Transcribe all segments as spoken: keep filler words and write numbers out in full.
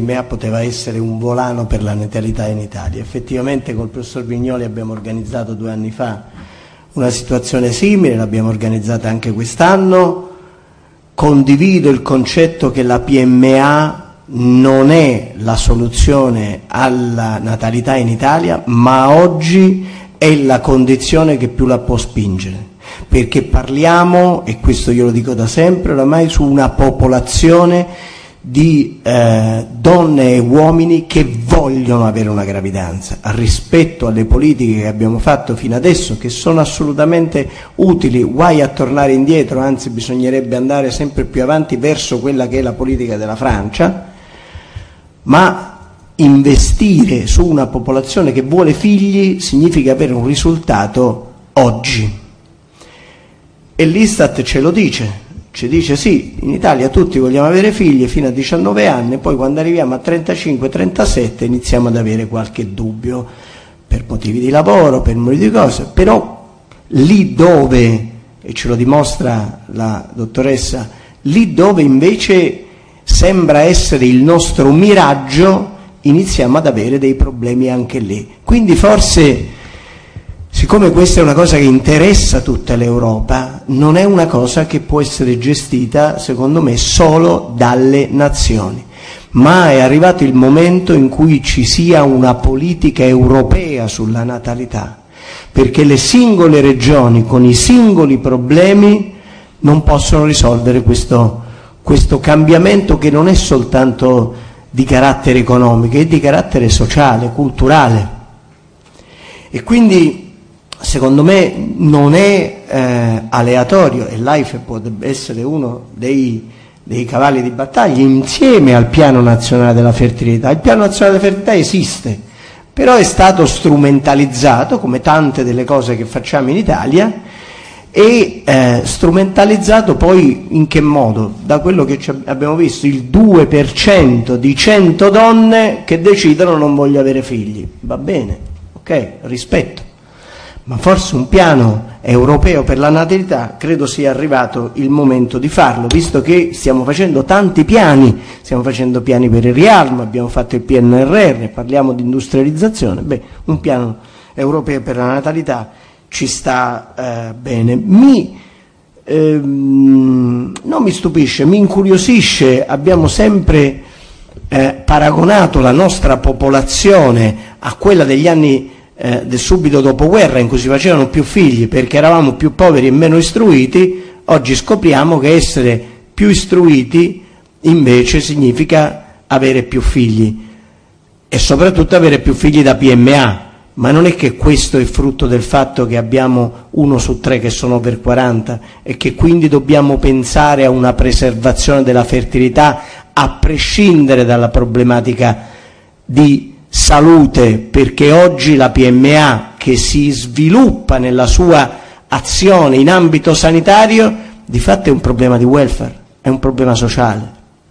P M A poteva essere un volano per la natalità in Italia. Effettivamente col professor Vignoli abbiamo organizzato due anni fa una situazione simile, l'abbiamo organizzata anche quest'anno. Condivido il concetto che la P M A non è la soluzione alla natalità in Italia, ma oggi è la condizione che più la può spingere, perché parliamo, e questo io lo dico da sempre, oramai su una popolazione di eh, donne e uomini che vogliono avere una gravidanza, rispetto alle politiche che abbiamo fatto fino adesso, che sono assolutamente utili, guai a tornare indietro, anzi bisognerebbe andare sempre più avanti verso quella che è la politica della Francia, ma investire su una popolazione che vuole figli significa avere un risultato oggi, e l'Istat ce lo dice. Ci dice sì, in Italia tutti vogliamo avere figli fino a diciannove anni, poi quando arriviamo a trentacinque trentasette iniziamo ad avere qualche dubbio per motivi di lavoro, per motivi di cose, però lì dove, e ce lo dimostra la dottoressa, lì dove invece sembra essere il nostro miraggio, iniziamo ad avere dei problemi anche lì. Quindi forse, siccome questa è una cosa che interessa tutta l'Europa, non è una cosa che può essere gestita, secondo me, solo dalle nazioni, ma è arrivato il momento in cui ci sia una politica europea sulla natalità, perché le singole regioni con i singoli problemi non possono risolvere questo, questo cambiamento che non è soltanto di carattere economico, è di carattere sociale, culturale. E quindi secondo me non è eh, aleatorio, e l'A I F E potrebbe essere uno dei, dei cavalli di battaglia insieme al Piano Nazionale della Fertilità. Il Piano Nazionale della Fertilità esiste, però è stato strumentalizzato, come tante delle cose che facciamo in Italia, e eh, strumentalizzato poi in che modo? Da quello che abbiamo visto, il due per cento di cento donne che decidono non voglio avere figli. Va bene, ok, rispetto. Ma forse un piano europeo per la natalità credo sia arrivato il momento di farlo, visto che stiamo facendo tanti piani, stiamo facendo piani per il riarmo, abbiamo fatto il P N R R, parliamo di industrializzazione, beh, un piano europeo per la natalità ci sta eh, bene. Mi, ehm, non mi stupisce, mi incuriosisce, abbiamo sempre eh, paragonato la nostra popolazione a quella degli anni Eh, del subito dopoguerra, in cui si facevano più figli perché eravamo più poveri e meno istruiti. Oggi scopriamo che essere più istruiti invece significa avere più figli, e soprattutto avere più figli da P M A. Ma non è che questo è frutto del fatto che abbiamo uno su tre che sono over quaranta e che quindi dobbiamo pensare a una preservazione della fertilità a prescindere dalla problematica di salute, perché oggi la P M A che si sviluppa nella sua azione in ambito sanitario di fatto è un problema di welfare, è un problema sociale.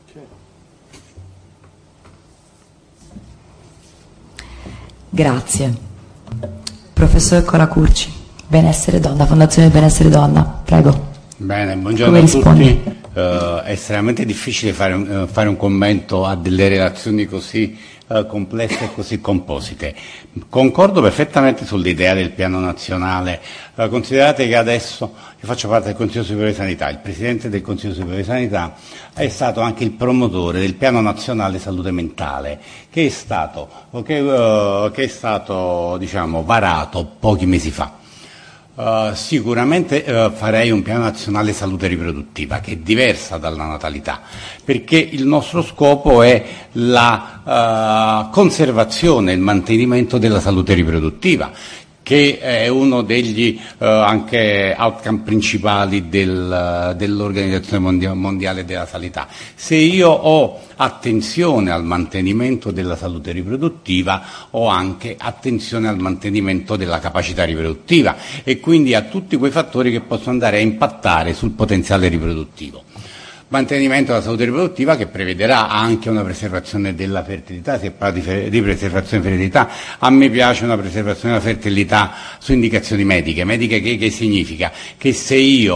Grazie. Professor Colacurci, Benessere Donna, Fondazione Benessere Donna, prego. Bene, buongiorno a tutti. Uh, è estremamente difficile fare un, uh, fare un commento a delle relazioni così uh, complesse e così composite. Concordo perfettamente sull'idea del piano nazionale. Uh, considerate che adesso io faccio parte del Consiglio Superiore di Sanità, il Presidente del Consiglio Superiore di Sanità è stato anche il promotore del piano nazionale salute mentale, che è stato, che, uh, che è stato diciamo, varato pochi mesi fa. Uh, sicuramente uh, farei un piano nazionale salute riproduttiva che è diversa dalla natalità, perché il nostro scopo è la uh, conservazione e il mantenimento della salute riproduttiva, che è uno degli uh, anche outcome principali del, uh, dell'Organizzazione Mondia- Mondiale della Sanità. Se io ho attenzione al mantenimento della salute riproduttiva, ho anche attenzione al mantenimento della capacità riproduttiva e quindi a tutti quei fattori che possono andare a impattare sul potenziale riproduttivo. Mantenimento della salute riproduttiva che prevederà anche una preservazione della fertilità. Si parla di, fer- di preservazione della fertilità. A me piace una preservazione della fertilità su indicazioni mediche. Mediche che, che significa? Che se io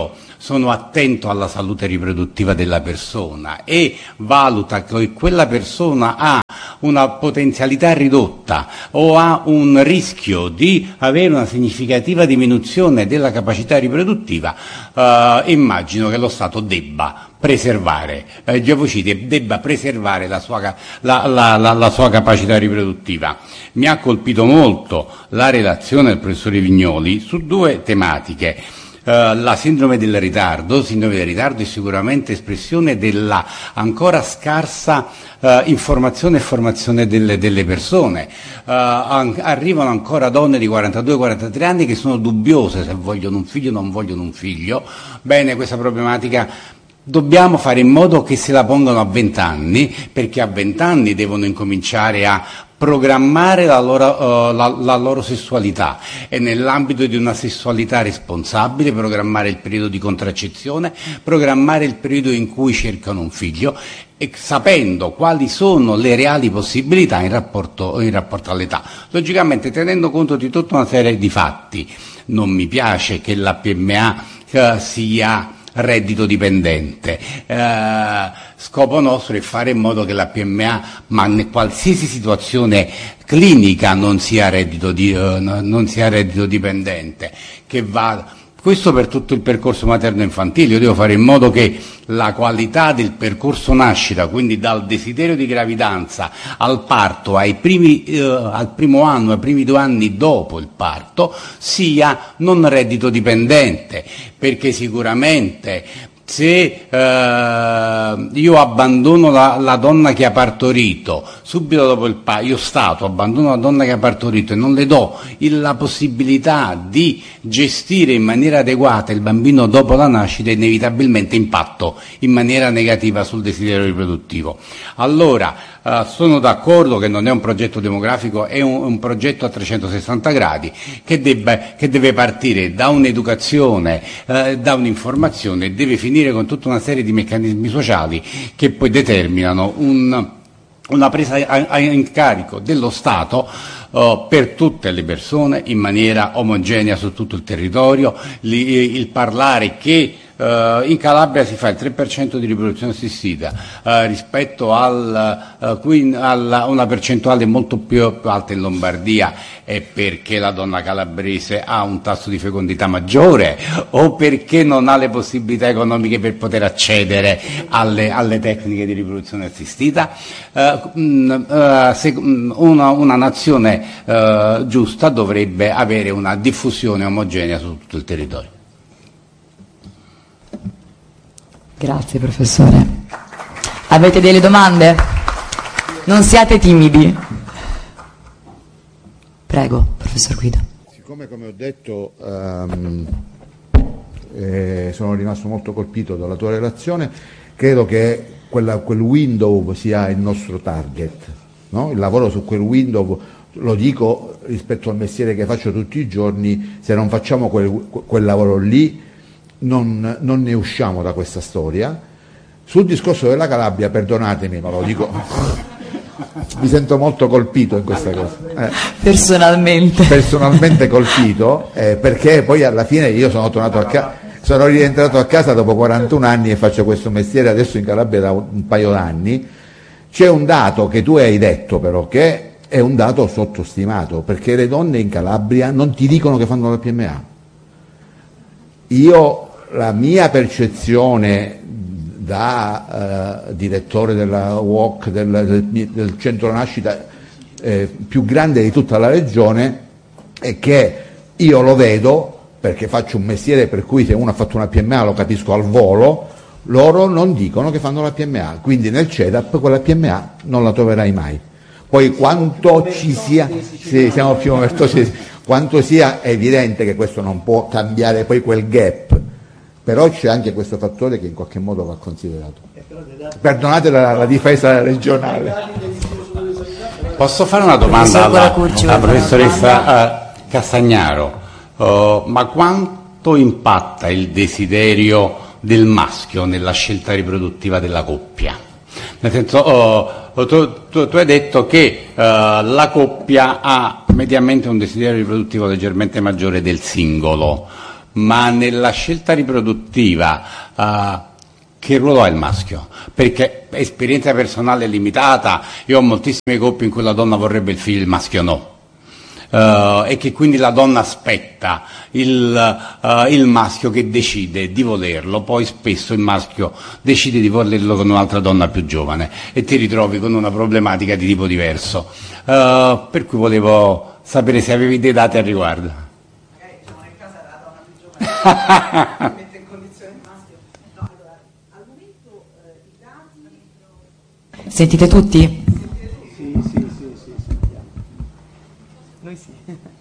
sono attento alla salute riproduttiva della persona e valuta che quella persona ha una potenzialità ridotta o ha un rischio di avere una significativa diminuzione della capacità riproduttiva, eh, immagino che lo Stato debba preservare, eh, Geovocide debba preservare la sua, la, la, la, la sua capacità riproduttiva. Mi ha colpito molto la relazione del professore Vignoli su due tematiche. Uh, la sindrome del ritardo, sindrome del ritardo è sicuramente espressione della ancora scarsa uh, informazione e formazione delle, delle persone. Uh, an- arrivano ancora donne di quarantadue quarantatré anni che sono dubbiose se vogliono un figlio o non vogliono un figlio. Bene, questa problematica dobbiamo fare in modo che se la pongano a venti anni, perché a venti anni devono incominciare a programmare la loro, uh, la, la loro sessualità e nell'ambito di una sessualità responsabile programmare il periodo di contraccezione, programmare il periodo in cui cercano un figlio e sapendo quali sono le reali possibilità in rapporto, in rapporto all'età. Logicamente tenendo conto di tutta una serie di fatti. Non mi piace che la P M A uh, sia reddito dipendente. Eh, scopo nostro è fare in modo che la P M A, ma in qualsiasi situazione clinica, non sia reddito, di, eh, non sia reddito dipendente, che va. Questo per tutto il percorso materno-infantile. Io devo fare in modo che la qualità del percorso nascita, quindi dal desiderio di gravidanza al parto, ai primi, eh, al primo anno, ai primi due anni dopo il parto, sia non reddito dipendente, perché sicuramente se eh, io abbandono la, la donna che ha partorito subito dopo il parto, io Stato abbandono la donna che ha partorito e non le do il, la possibilità di gestire in maniera adeguata il bambino dopo la nascita, inevitabilmente impatto in maniera negativa sul desiderio riproduttivo. Allora eh, sono d'accordo che non è un progetto demografico, è un, un progetto a trecentosessanta gradi che, debba, che deve partire da un'educazione, eh, da un'informazione, deve finire con tutta una serie di meccanismi sociali che poi determinano un, una presa in carico dello Stato uh, per tutte le persone in maniera omogenea su tutto il territorio, li, il parlare che Uh, in Calabria si fa il tre per cento di riproduzione assistita uh, rispetto al, uh, qui, alla, una percentuale molto più, più alta in Lombardia, è perché la donna calabrese ha un tasso di fecondità maggiore o perché non ha le possibilità economiche per poter accedere alle, alle tecniche di riproduzione assistita? Uh, mh, uh, se, mh, una, una nazione uh, giusta dovrebbe avere una diffusione omogenea su tutto il territorio. Grazie professore. Avete delle domande? Non siate timidi. Prego, professor Guido. Siccome, come ho detto, um, eh, sono rimasto molto colpito dalla tua relazione, credo che quella, quel window sia il nostro target, no? Il lavoro su quel window, lo dico rispetto al mestiere che faccio tutti i giorni, se non facciamo quel, quel lavoro lì, Non, non ne usciamo da questa storia. Sul discorso della Calabria, perdonatemi, ma lo dico, mi sento molto colpito in questa cosa. Eh, personalmente. Personalmente colpito, eh, perché poi alla fine io sono tornato a casa, sono rientrato a casa dopo quarantuno anni e faccio questo mestiere adesso in Calabria da un paio d'anni. C'è un dato che tu hai detto però, che è un dato sottostimato, perché le donne in Calabria non ti dicono che fanno la P M A. Io, la mia percezione da eh, direttore della U O C, del, del, del centro nascita eh, più grande di tutta la regione, è che io lo vedo, perché faccio un mestiere per cui se uno ha fatto una P M A lo capisco al volo, loro non dicono che fanno la P M A, quindi nel C E D A P quella P M A non la troverai mai. Poi quanto ci sia, sì, siamo più vertosi, quanto sia evidente che questo non può cambiare poi quel gap, però c'è anche questo fattore che in qualche modo va considerato. Perdonate la, la difesa regionale. Posso fare una domanda alla, alla professoressa uh, Castagnaro? Uh, ma quanto impatta il desiderio del maschio nella scelta riproduttiva della coppia? Nel senso, uh, tu, tu, tu hai detto che uh, la coppia ha mediamente un desiderio riproduttivo leggermente maggiore del singolo. ma nella scelta riproduttiva uh, che ruolo ha il maschio? Perché esperienza personale limitata, io ho moltissime coppie in cui la donna vorrebbe il figlio, il maschio no. Uh, e che quindi la donna aspetta il, uh, il maschio che decide di volerlo, poi spesso il maschio decide di volerlo con un'altra donna più giovane e ti ritrovi con una problematica di tipo diverso. Uh, per cui volevo sapere se avevi dei dati al riguardo. Magari diciamo nel caso della donna più giovane si mette in condizione il maschio. No, allora, al momento eh, i dati... Sentite tutti? Sì, sì, sì, sì, sentiamo. Noi sì.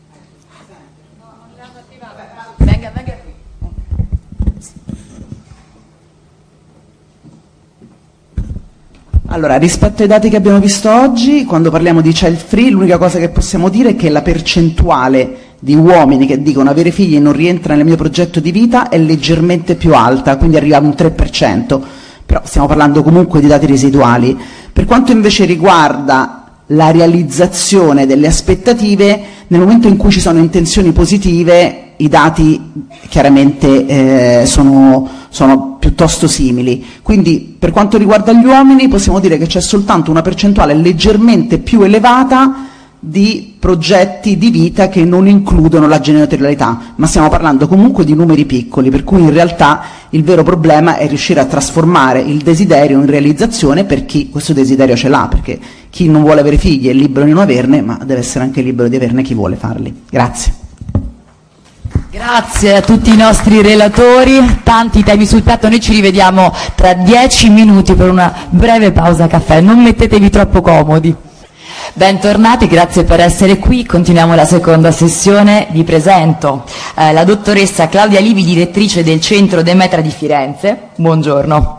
Venga, venga qui. Allora, rispetto ai dati che abbiamo visto oggi, quando parliamo di child free, l'unica cosa che possiamo dire è che la percentuale di uomini che dicono avere figli non rientra nel mio progetto di vita è leggermente più alta, quindi arriva a un tre per cento, però stiamo parlando comunque di dati residuali. Per quanto invece riguarda la realizzazione delle aspettative, nel momento in cui ci sono intenzioni positive i dati chiaramente eh, sono, sono piuttosto simili. Quindi per quanto riguarda gli uomini possiamo dire che c'è soltanto una percentuale leggermente più elevata di progetti di vita che non includono la genitorialità, ma stiamo parlando comunque di numeri piccoli, per cui in realtà il vero problema è riuscire a trasformare il desiderio in realizzazione per chi questo desiderio ce l'ha, perché chi non vuole avere figli è libero di non averne, ma deve essere anche libero di averne chi vuole farli. Grazie. Grazie a tutti i nostri relatori, tanti temi sul piatto, noi ci rivediamo tra dieci minuti per una breve pausa caffè, non mettetevi troppo comodi. Bentornati, grazie per essere qui, continuiamo la seconda sessione, vi presento eh, la dottoressa Claudia Livi, direttrice del Centro Demetra di Firenze, buongiorno,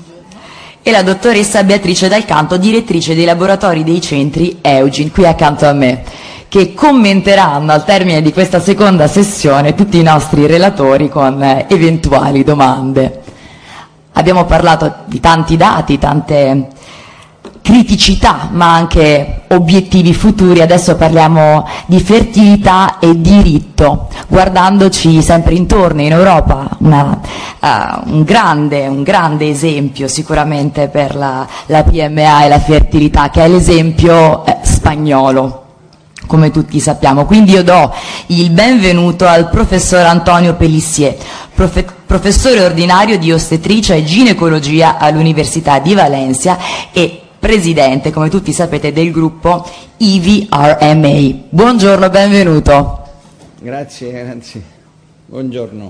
e la dottoressa Beatrice Dal Canto, direttrice dei laboratori dei centri Eugin, qui accanto a me, che commenteranno al termine di questa seconda sessione tutti i nostri relatori con eh, eventuali domande. Abbiamo parlato di tanti dati, tante criticità, ma anche obiettivi futuri. Adesso parliamo di fertilità e diritto, guardandoci sempre intorno in Europa, una, uh, un, grande, un grande esempio sicuramente per la, la P M A e la fertilità, che è l'esempio eh, spagnolo, come tutti sappiamo. Quindi io do il benvenuto al professor Antonio Pelissier, profe professore ordinario di ostetricia e ginecologia all'Università di Valencia e presidente, come tutti sapete, del gruppo I V R M A. Buongiorno, benvenuto. Grazie, grazie. Buongiorno.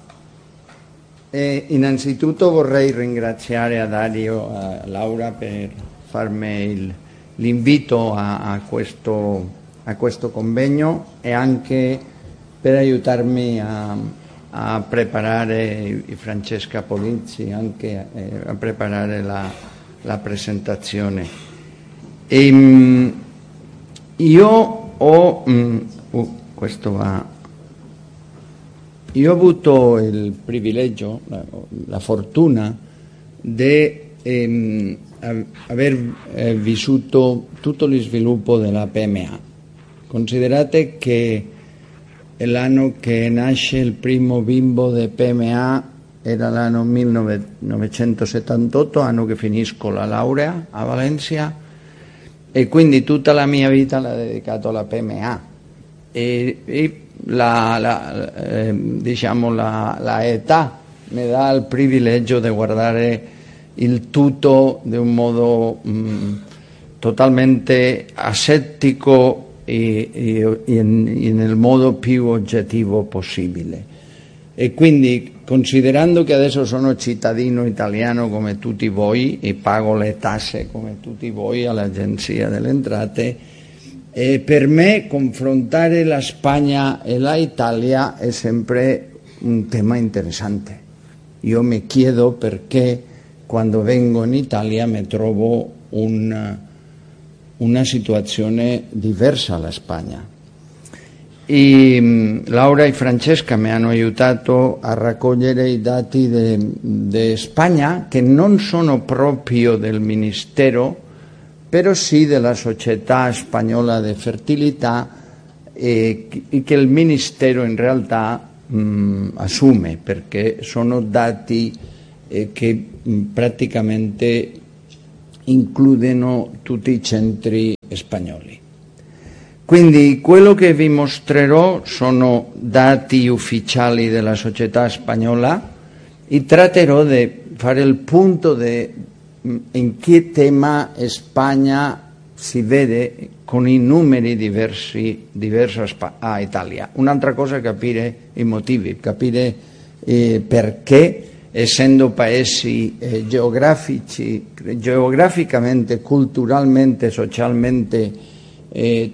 E innanzitutto vorrei ringraziare a Dario, a Laura per farmi l'invito a, a, questo, a questo convegno e anche per aiutarmi a, a preparare, e Francesca Polizzi anche eh, a preparare la la presentazione. E, mh, io ho mh, uh, questo va io ho avuto il privilegio, la, la fortuna di ehm, aver eh, vissuto tutto lo sviluppo della P M A. Considerate che l'anno che nasce il primo bimbo di P M A era l'anno millenovecentosettantotto, anno che finisco la laurea a Valencia, e quindi tutta la mia vita l'ho dedicato alla P M A. E, e la, la, eh, diciamo la, la età mi dà il privilegio di guardare il tutto in un modo mh, totalmente asettico e, e, e nel modo più oggettivo possibile. E quindi, considerando che adesso sono cittadino italiano come tutti voi e pago le tasse come tutti voi all'Agenzia delle Entrate, e per me confrontare la Spagna e l'Italia è sempre un tema interessante. Io mi chiedo perché quando vengo in Italia mi trovo un, una situazione diversa alla Spagna. E Laura e Francesca mi hanno aiutato a raccogliere i dati di Spagna, che non sono proprio del Ministero, però sì della Società Spagnola di Fertilità, e che il Ministero in realtà mh, assume, perché sono dati eh, che mh, praticamente includono tutti i centri spagnoli. Quindi quello che vi mostrerò sono dati ufficiali della società spagnola e tratterò di fare il punto di in che tema Spagna si vede con i numeri diversi, diversi a Italia. Un'altra cosa è capire i motivi, capire eh, perché, essendo paesi eh, geografici, geograficamente, culturalmente, socialmente eh,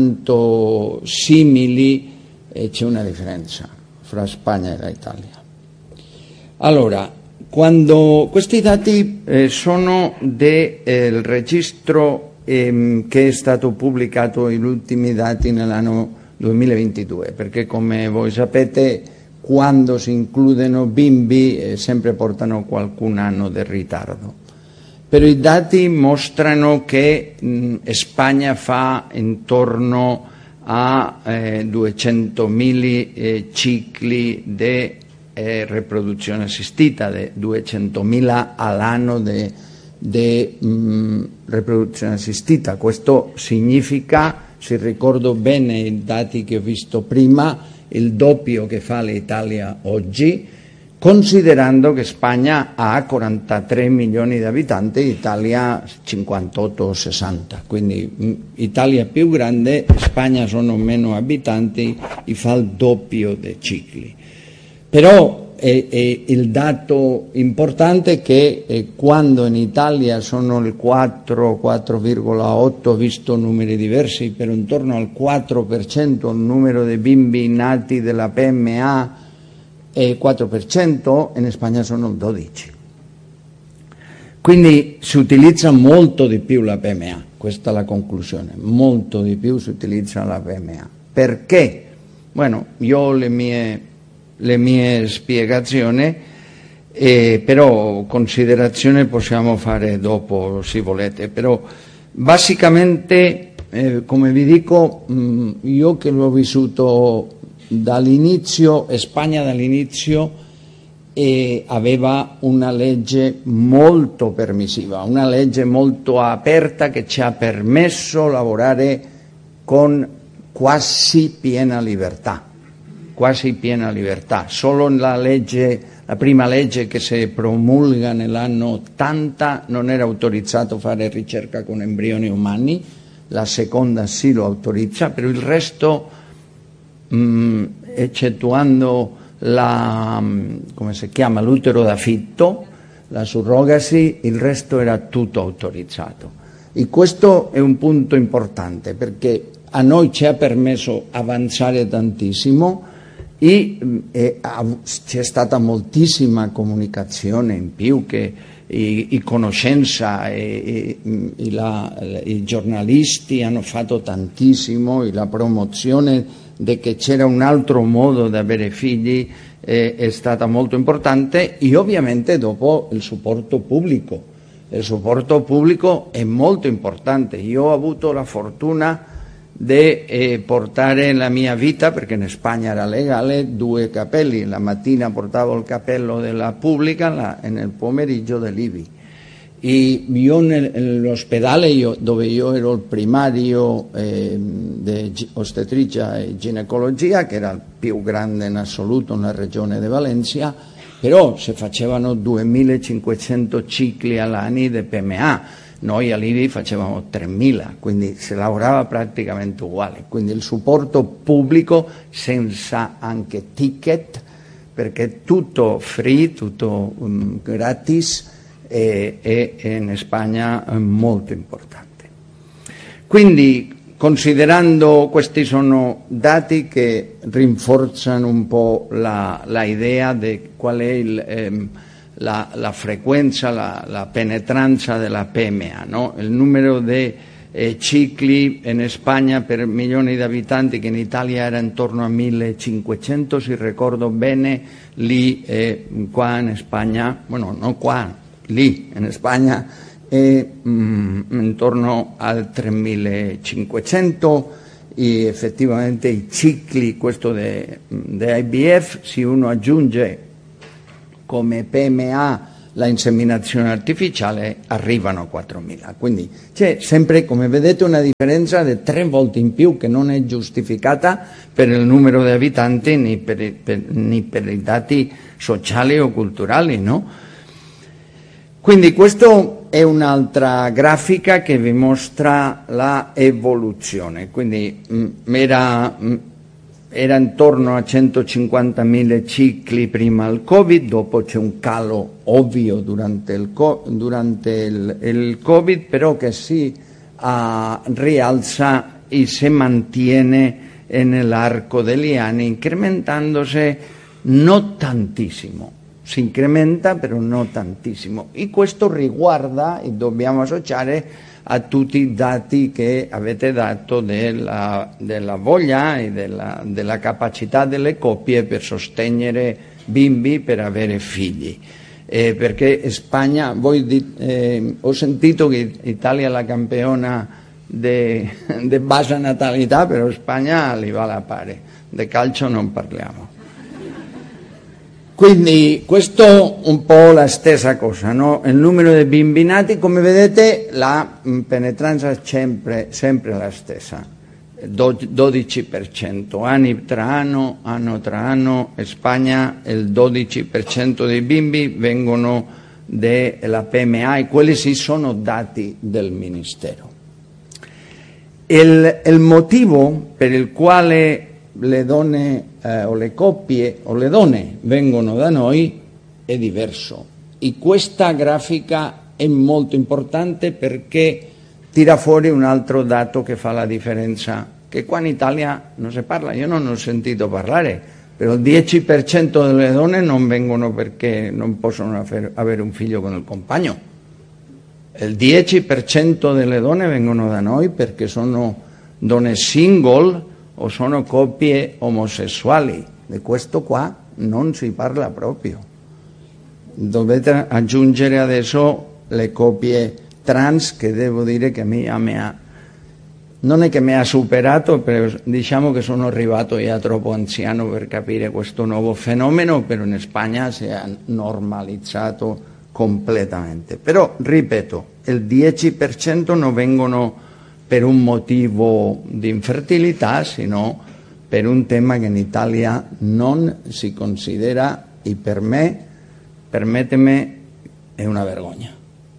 tanto simili, eh, c'è una differenza fra Spagna e l'Italia. Allora, quando questi dati eh, sono del eh, registro ehm, che è stato pubblicato, gli ultimi dati nell'anno duemilaventidue, perché come voi sapete quando si includono bimbi eh, sempre portano qualcun anno di ritardo. Però i dati mostrano che mh, Spagna fa intorno a eh, duecentomila eh, cicli di eh, riproduzione assistita, de duecentomila all'anno di riproduzione assistita. Questo significa, se ricordo bene i dati che ho visto prima, il doppio che fa l'Italia oggi, considerando che Spagna ha quarantatré milioni di abitanti, Italia cinquantotto o sessanta, quindi Italia più grande, Spagna sono meno abitanti e fa il doppio dei cicli. Però è, è il dato importante è che è quando in Italia sono il quattro quattro virgola otto, ho visto numeri diversi, però intorno al quattro per cento il numero di bimbi nati della P M A è quattro per cento, in Spagna sono il dodici per cento. Quindi si utilizza molto di più la P M A, questa è la conclusione, molto di più si utilizza la P M A. Perché? Bueno, io ho le mie, le mie spiegazioni, eh, però considerazione possiamo fare dopo se volete, però basicamente, eh, come vi dico, mh, io che l'ho vissuto dall'inizio, Spagna dall'inizio eh, aveva una legge molto permissiva, una legge molto aperta che ci ha permesso di lavorare con quasi piena libertà, quasi piena libertà. Solo la legge, la prima legge che si promulga nell'anno ottanta non era autorizzato a fare ricerca con embrioni umani, la seconda sì lo autorizza, però il resto, Mm, eccettuando la, come si chiama, l'utero d'affitto, la surrogasi, il resto era tutto autorizzato. E questo è un punto importante perché a noi ci ha permesso avanzare tantissimo e, e c'è stata moltissima comunicazione in più, che e, e conoscenza, e, e, e la, i giornalisti hanno fatto tantissimo, e la promozione di che c'era un altro modo di avere figli eh, è stata molto importante, e ovviamente dopo il supporto pubblico. Il supporto pubblico è molto importante. Io ho avuto la fortuna di eh, portare la mia vita, perché in Spagna era legale, due capelli. La mattina portavo il cappello della pubblica la, e nel pomeriggio dell'I V I. E io nell'ospedale io, dove io ero il primario eh, di ostetricia e ginecologia, che era il più grande in assoluto nella regione di Valencia, però si facevano duemilacinquecento cicli all'anno di P M A, noi all'I V I facevamo tremila, quindi si lavorava praticamente uguale. Quindi il supporto pubblico senza anche ticket, perché tutto free, tutto um, gratis, e, e in Spagna è molto importante. Quindi, considerando, questi sono dati che rinforzano un po' la, la idea di qual è il, ehm, la, la frequenza, la, la penetranza della P M A, no? Il numero di eh, cicli in Spagna per milioni di abitanti, che in Italia era intorno a millecinquecento, se ricordo bene, lì eh, qua in Spagna, bueno, non qua, lì in Spagna è mm, intorno al tremilacinquecento, i, effettivamente i cicli, questo di I B F, se uno aggiunge come P M A la inseminazione artificiale, arrivano a quattromila. Quindi c'è sempre, come vedete, una differenza di tre volte in più che non è giustificata per il numero di abitanti né per, per, né per i dati sociali o culturali, no? Quindi questa è un'altra grafica che vi mostra la evoluzione. Quindi mh, era... Mh, era intorno a centocinquantamila cicli prima del Covid, dopo c'è un calo ovvio durante il, durante il, il Covid, però che si uh, rialza e si mantiene nell'arco degli anni, incrementandosi non tantissimo. Si incrementa, però non tantissimo. E questo riguarda, e dobbiamo associare, a tutti i dati che avete dato della, della voglia e della, della capacità delle coppie per sostenere bimbi, per avere figli. Eh, perché Spagna, voi di, eh, ho sentito che Italia è la campiona di bassa natalità, però Spagna li va alla pari, di calcio non parliamo. Quindi questo un po' la stessa cosa, no? Il numero di bimbi nati, come vedete, la penetranza è sempre, sempre la stessa, dodici per cento, anni tra anno, anno tra anno. In Spagna il dodici per cento dei bimbi vengono dalla P M A e quelli sì sono dati del Ministero. Il, il motivo per il quale le donne eh, o le coppie o le donne vengono da noi è diverso, e questa grafica è molto importante perché tira fuori un altro dato che fa la differenza, che qua in Italia non si parla, io non ho sentito parlare, però il dieci per cento delle donne non vengono perché non possono avere un figlio con il compagno, il dieci per cento delle donne vengono da noi perché sono donne single o sono coppie omosessuali. Di questo qua non si parla proprio. Dovete aggiungere adesso le coppie trans, che devo dire che a me, a me ha, non è che mi ha superato, però diciamo che sono arrivato ya troppo anziano per capire questo nuovo fenomeno, però in Spagna si è normalizzato completamente. Però, ripeto, il dieci per cento non vengono per un motivo di infertilità, sino per un tema che in Italia non si considera, e per me, permettimi, è una vergogna.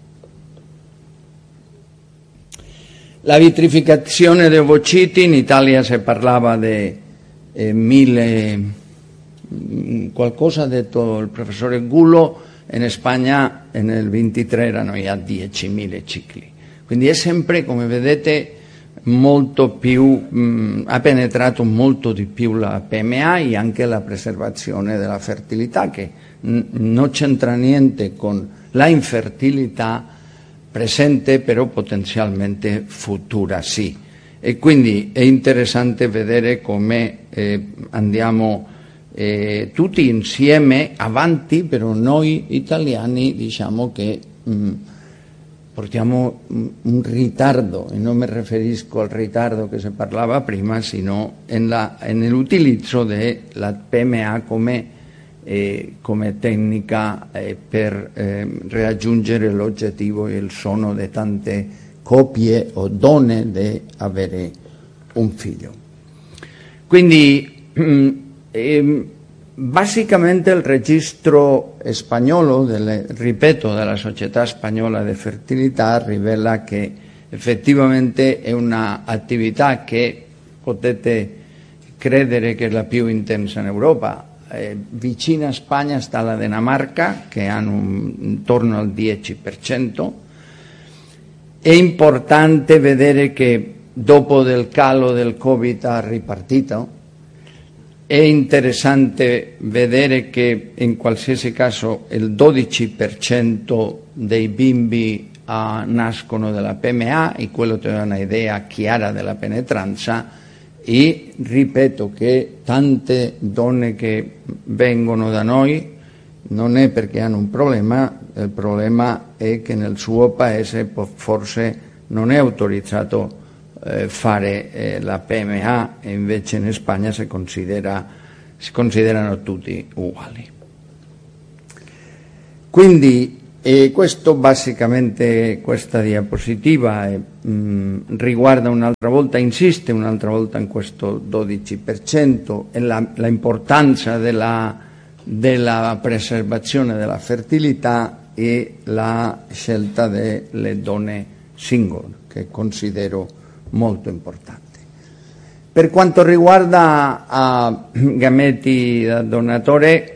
La vitrificazione dei ovociti, in Italia si parlava di eh, mille, qualcosa ha detto il professore Gullo, in Spagna nel ventitré erano già diecimila cicli. Quindi è sempre, come vedete, molto più, mh, ha penetrato molto di più la P M A e anche la preservazione della fertilità, che n- non c'entra niente con la infertilità presente, però potenzialmente futura sì. E quindi è interessante vedere come eh, andiamo eh, tutti insieme avanti, però noi italiani diciamo che mh, portiamo un ritardo, e non mi riferisco al ritardo che si parlava prima, sino nell'utilizzo della P M A come, eh, come tecnica eh, per eh, raggiungere l'oggettivo e il sogno di tante coppie o donne di avere un figlio. Quindi, eh, basicamente il registro spagnolo, delle, ripeto, della Società Spagnola di Fertilità rivela che effettivamente è un'attività che potete credere che è la più intensa in Europa. Eh, vicina a Spagna sta la Dinamarca, che hanno un, intorno al dieci per cento. È importante vedere che dopo del calo del Covid ha ripartito. È interessante vedere che in qualsiasi caso il dodici per cento dei bimbi uh, nascono dalla P M A, e quello ti dà un'idea chiara della penetranza. E ripeto che tante donne che vengono da noi non è perché hanno un problema, il problema è che nel suo paese forse non è autorizzato eh, fare eh, la P M A, e invece in Spagna si, considera, si considerano tutti uguali. Quindi e questo basicamente, questa diapositiva è, mh, riguarda un'altra volta, insiste un'altra volta in questo dodici per cento e la, la importanza della, della preservazione della fertilità e la scelta delle donne single, che considero molto importante. Per quanto riguarda a gameti da donatore,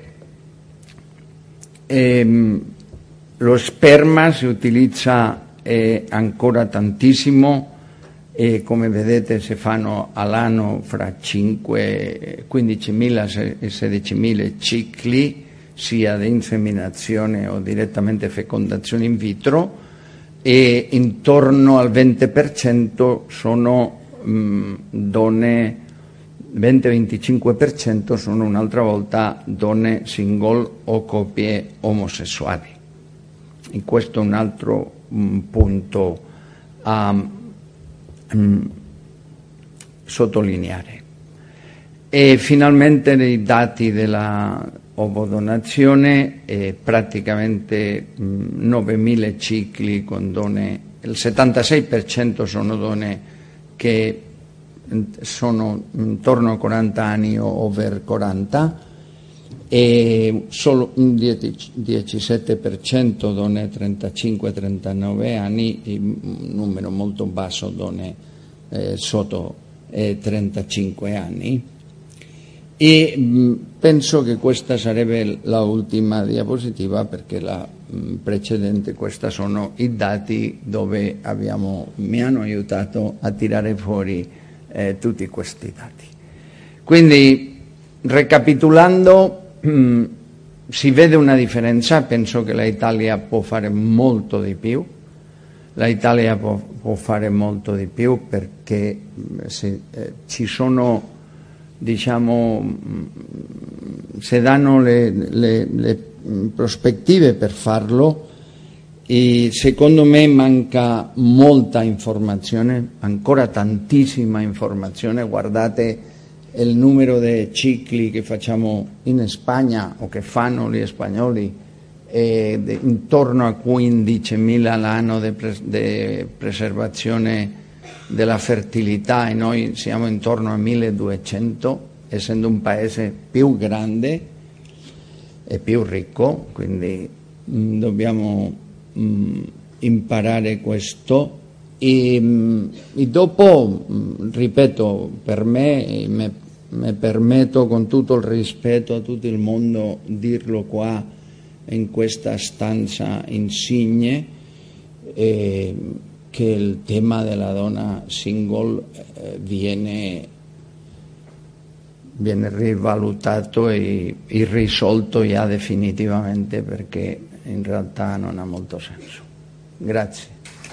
ehm, lo sperma si utilizza eh, ancora tantissimo e come vedete si fanno all'anno fra quindicimila e sedicimila cicli, sia di inseminazione o direttamente fecondazione in vitro, e intorno al venti per cento sono mh, donne, venti venticinque per cento sono un'altra volta donne single o coppie omosessuali. E questo è un altro um, punto a um, sottolineare. E finalmente i dati della ovodonazione, eh, praticamente um, novemila cicli con donne, il settantasei per cento sono donne che sono intorno a quaranta anni o over quaranta, e solo un diciassette per cento donne trentacinque trentanove anni, e un numero molto basso donne eh, sotto eh, trentacinque anni. E mh, penso che questa sarebbe la ultima diapositiva, perché la mh, precedente, questi sono i dati dove abbiamo, mi hanno aiutato a tirare fuori eh, tutti questi dati. Quindi, ricapitolando, Mm, si vede una differenza. Penso che l'Italia può fare molto di più, l'Italia può, può fare molto di più perché se, eh, ci sono, diciamo, si danno le, le, le prospettive per farlo, e secondo me manca molta informazione, ancora tantissima informazione. Guardate il numero di cicli che facciamo in Spagna o che fanno gli spagnoli, è de, intorno a quindicimila all'anno di pres preservazione della fertilità, e noi siamo intorno a milleduecento, essendo un paese più grande e più ricco, quindi mh, dobbiamo mh, imparare questo. E, mh, e dopo, mh, ripeto, per me, me mi permetto con tutto il rispetto a tutto il mondo dirlo qua in questa stanza insigne, eh, che il tema della donna single eh, viene, viene rivalutato e, e risolto già definitivamente, perché in realtà non ha molto senso. Grazie.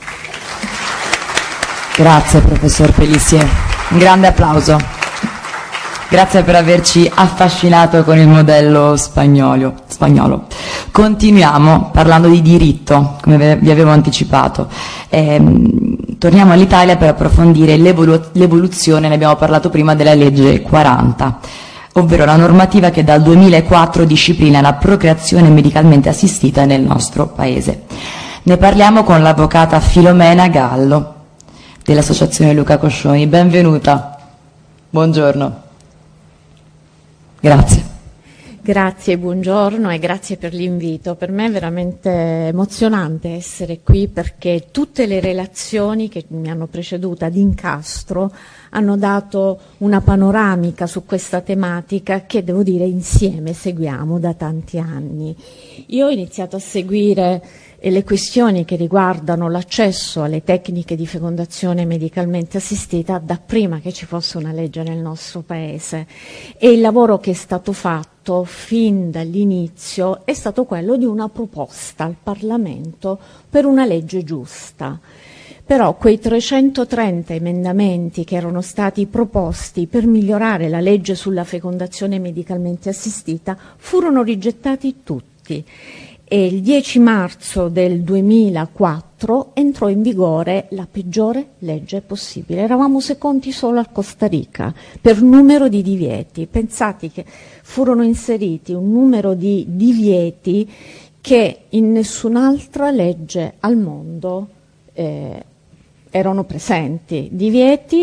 Grazie professor Pellissier, un grande applauso. Grazie per averci affascinato con il modello spagnolo. spagnolo. Continuiamo parlando di diritto, come vi avevo anticipato. Ehm, torniamo all'Italia per approfondire l'evolu l'evoluzione, ne abbiamo parlato prima, della legge quaranta, ovvero la normativa che dal duemilaquattro disciplina la procreazione medicalmente assistita nel nostro Paese. Ne parliamo con l'avvocata Filomena Gallo dell'Associazione Luca Coscioni. Benvenuta. Buongiorno. Grazie. Grazie, buongiorno e grazie per l'invito. Per me è veramente emozionante essere qui, perché tutte le relazioni che mi hanno preceduta ad incastro hanno dato una panoramica su questa tematica che, devo dire, insieme seguiamo da tanti anni. Io ho iniziato a seguire le questioni che riguardano l'accesso alle tecniche di fecondazione medicalmente assistita da prima che ci fosse una legge nel nostro Paese, e il lavoro che è stato fatto fin dall'inizio è stato quello di una proposta al Parlamento per una legge giusta. Però quei trecentotrenta emendamenti che erano stati proposti per migliorare la legge sulla fecondazione medicalmente assistita furono rigettati tutti. e il dieci marzo del duemilaquattro entrò in vigore la peggiore legge possibile. Eravamo secondi solo al Costa Rica per numero di divieti. Pensate che furono inseriti un numero di divieti che in nessun'altra legge al mondo eh, erano presenti. Divieti